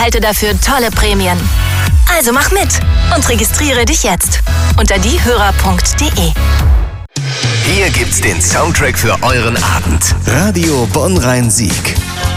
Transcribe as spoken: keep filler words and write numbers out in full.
erhalte dafür tolle Prämien. Also mach mit und registriere dich jetzt unter diehörer punkt de. Hier gibt's den Soundtrack für euren Abend. Radio Bonn-Rhein-Sieg.